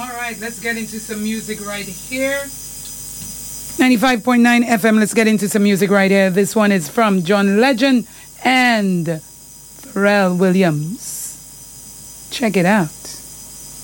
All right, let's get into some music right here. 95.9 FM, let's get into some music right here. This one is from John Legend and Pharrell Williams. Check it out.